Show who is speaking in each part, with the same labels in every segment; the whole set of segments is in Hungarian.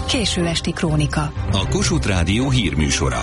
Speaker 1: Késő esti krónika.
Speaker 2: A Kossuth Rádió hírműsora.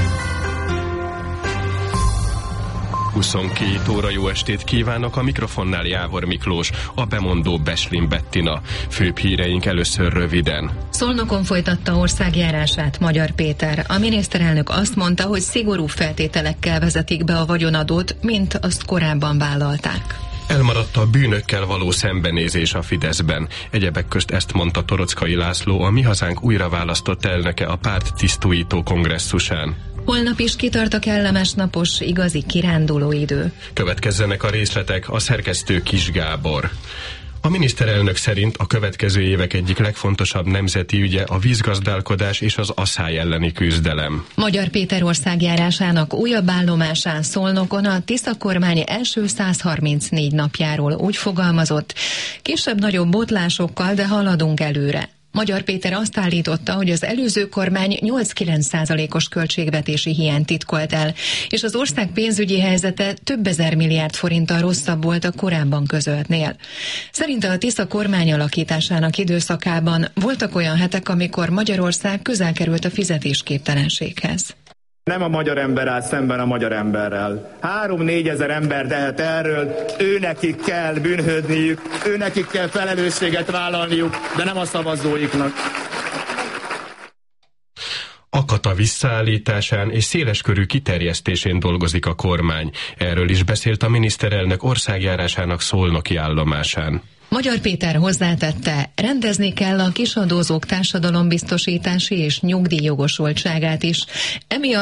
Speaker 3: 22 óra, jó estét kívánok, a mikrofonnál Jávor Miklós, a bemondó Beslin Bettina. Főbb híreink először röviden.
Speaker 4: Szolnokon folytatta országjárását Magyar Péter. A miniszterelnök azt mondta, hogy szigorú feltételekkel vezetik be a vagyonadót, mint azt korábban vállalták.
Speaker 3: Elmaradt a bűnökkel való szembenézés a Fideszben. Egyebek közt ezt mondta Toroczkai László, a Mi Hazánk újra választott elnöke a párt tisztújító kongresszusán.
Speaker 4: Holnap is kitart a kellemes napos, igazi kiránduló idő.
Speaker 3: Következzenek a részletek, a szerkesztő Kis Gábor. A miniszterelnök szerint a következő évek egyik legfontosabb nemzeti ügye a vízgazdálkodás és az asszály elleni küzdelem.
Speaker 4: Magyar Péter országjárásának újabb állomásán Szolnokon a Tisza kormány első 134 napjáról úgy fogalmazott, kisebb-nagyobb botlásokkal, de haladunk előre. Magyar Péter azt állította, hogy az előző kormány 8-9%-os költségvetési hiányt titkolt el, és az ország pénzügyi helyzete több ezer milliárd forinttal rosszabb volt a korábban közöltnél. Szerinte a Tisza kormány alakításának időszakában voltak olyan hetek, amikor Magyarország közel került a fizetésképtelenséghez.
Speaker 5: Nem a magyar ember áll szemben a magyar emberrel. 3-4 ezer ember tehet erről, őnekik kell bűnhődniük, őnekik kell felelősséget vállalniuk, de nem a szavazóiknak.
Speaker 3: A kata visszaállításán és széleskörű kiterjesztésén dolgozik a kormány. Erről is beszélt a miniszterelnök országjárásának szolnoki állomásán.
Speaker 4: Magyar Péter hozzátette, rendezni kell a kisadózók társadalombiztosítási és nyugdíjjogosultságát is. Emiatt